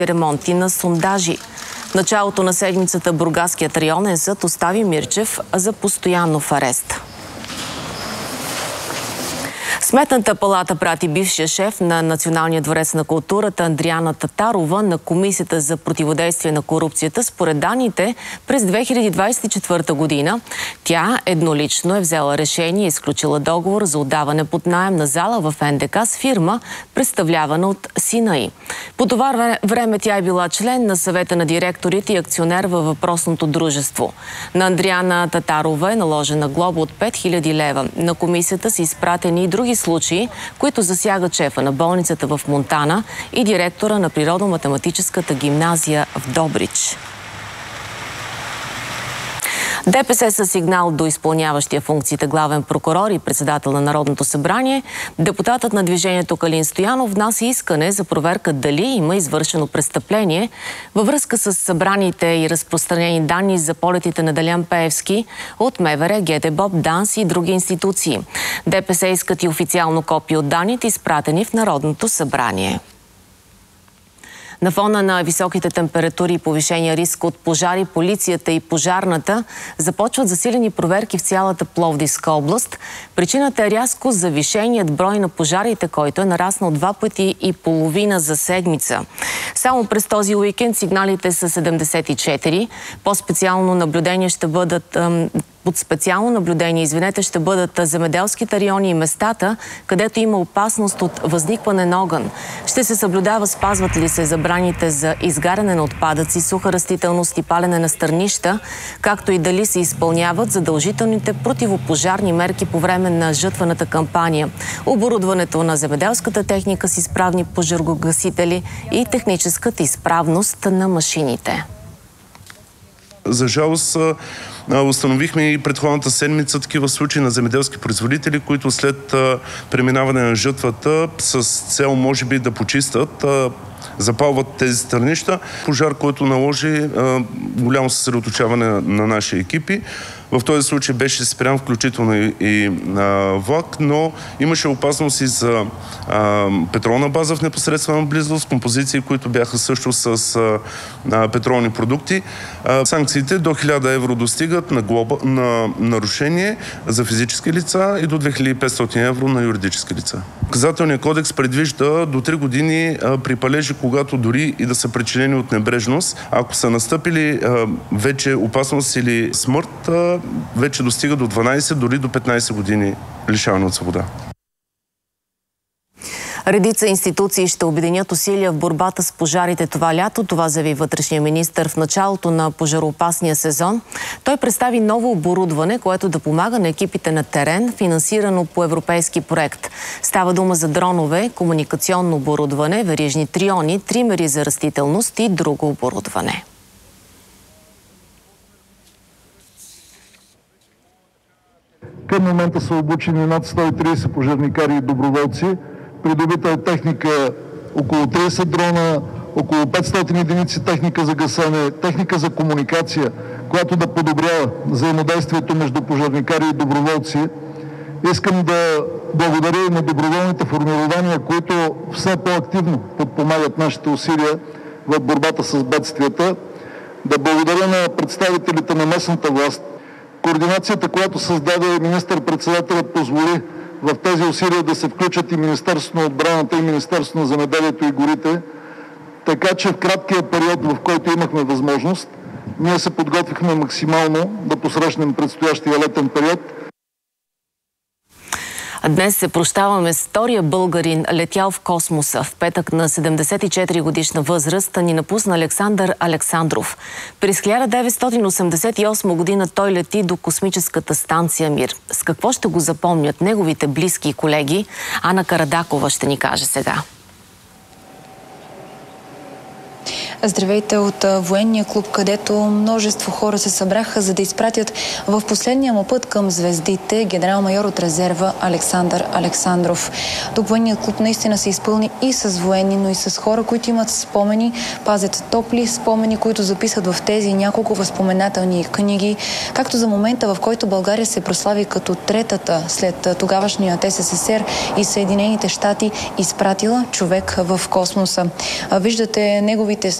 ремонти на сондажи. В началото на седмицата Бургаският районен съд остави Мирчев за постоянно в арест. Сметната палата прати бившия шеф на Националния дворец на културата Андриана Татарова на Комисията за противодействие на корупцията. Според данните, през 2024 година тя еднолично е взела решение и изключила договор за отдаване под наем на зала в НДК с фирма, представлявана от сина й. По това време тя е била член на съвета на директорите и акционер във въпросното дружество. На Андриана Татарова е наложена глоба от 5000 лева. На комисията са изпратени и други случаи, които засягат шефа на болницата в Монтана и директора на Природно-математическата гимназия в Добрич. ДПС със сигнал до изпълняващия функциите главен прокурор и председател на Народното събрание, депутатът на движението Калин Стоянов внася искане за проверка дали има извършено престъпление във връзка с събраните и разпространени данни за полетите на Делян Пеевски от МВР, ГДБОП, ДАНС и други институции. ДПС искат и официално копие от данните, изпратени в Народното събрание. На фона на високите температури и повишения риск от пожари, полицията и пожарната започват засилени проверки в цялата Пловдивска област. Причината е рязко завишеният брой на пожарите, който е нараснал 2,5 пъти за седмица. Само през този уикенд сигналите са 74. По-специално наблюдение ще бъдат... Под специално наблюдение, ще бъдат земеделските райони и местата, където има опасност от възникване на огън. Ще се съблюдава спазват ли се забраните за изгаряне на отпадъци, суха растителност и палене на стърнища, както и дали се изпълняват задължителните противопожарни мерки по време на жътваната кампания, оборудването на земеделската техника с изправни пожарогасители и техническата изправност на машините. За жалост, установихме и предходната седмица такива случаи на земеделски производители, които след преминаване на жътвата с цел може би да почистят, запалват тези стърнища. Пожар, който наложи голямо съсредоточаване на наши екипи. В този случай беше спрян включително и влак, но имаше опасност и за петролна база в непосредствена близост, композиции, които бяха също с петролни продукти. Санкциите до 1000 евро достигат на глоба, на нарушение за физически лица и до 2500 евро на юридически лица. Наказателният кодекс предвижда до 3 години при палежи, когато дори и да са причинени от небрежност, ако са настъпили вече опасност или смърт, вече достига до 12, дори до 15 години лишаване от свобода. Редица институции ще обединят усилия в борбата с пожарите това лято. Това заяви вътрешния министър в началото на пожароопасния сезон. Той представи ново оборудване, което да помага на екипите на терен, финансирано по европейски проект. Става дума за дронове, комуникационно оборудване, верижни триони, тримери за растителност и друго оборудване. Към момента са обучени над 130 пожарникари и доброволци. Придобита е техника около 30 дрона, около 500 единици техника за гасене, техника за комуникация, която да подобрява взаимодействието между пожарникари и доброволци. Искам да благодаря и на доброволните формирования, които все по-активно подпомагат нашите усилия в борбата с бедствията. Да благодаря на представителите на местната власт. Координацията, която създаде министър-председателят, позволи в тези усилия да се включат и Министерството на отбраната и Министерството на земеделието и горите. Така че в краткия период, в който имахме възможност, ние се подготвихме максимално да посрещнем предстоящия летен период. Днес се прощаваме с втория българин, летял в космоса. В петък на 74 годишна възраст ни напусна Александър Александров. През 1988 година той лети до космическата станция Мир. С какво ще го запомнят неговите близки и колеги? Ана Карадакова ще ни каже сега. Здравейте от военния клуб, където множество хора се събраха, за да изпратят в последния му път към звездите генерал-майор от резерва Александър Александров. Тук военният клуб наистина се изпълни и с военни, но и с хора, които имат спомени, пазят топли спомени, които записват в тези няколко възпоменателни книги, както за момента, в който България се прослави като третата след тогавашният СССР и Съединените щати изпратила човек в космоса. Виждате неговите